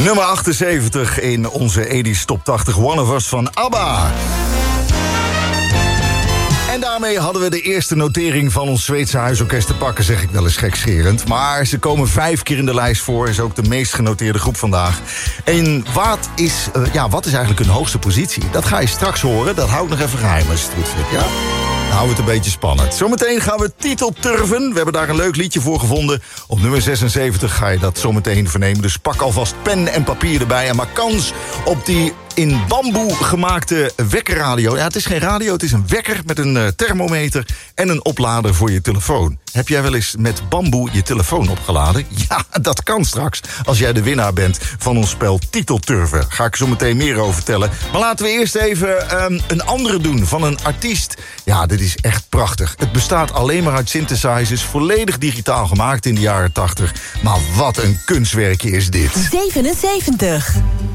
Nummer 78 in onze 80's Top 80 One of Us van ABBA. En daarmee hadden we de eerste notering van ons Zweedse huisorkest te pakken, zeg ik wel eens gekscherend. Maar ze komen 5 keer in de lijst voor, is ook de meest genoteerde groep vandaag. En wat is eigenlijk hun hoogste positie? Dat ga je straks horen, dat hou ik nog even geheim als je het goed vindt, ja? Dan houden we het een beetje spannend. Zometeen gaan we titelturven. We hebben daar een leuk liedje voor gevonden. Op nummer 76 ga je dat zometeen vernemen. Dus pak alvast pen en papier erbij en maak kans op die in bamboe gemaakte wekkerradio. Ja, het is geen radio, het is een wekker met een thermometer en een oplader voor je telefoon. Heb jij wel eens met bamboe je telefoon opgeladen? Ja, dat kan straks als jij de winnaar bent van ons spel Titelturven. Ga ik zo meteen meer over vertellen. Maar laten we eerst even een andere doen van een artiest. Ja, dit is echt prachtig. Het bestaat alleen maar uit synthesizers, volledig digitaal gemaakt in de jaren 80. Maar wat een kunstwerkje is dit. 77.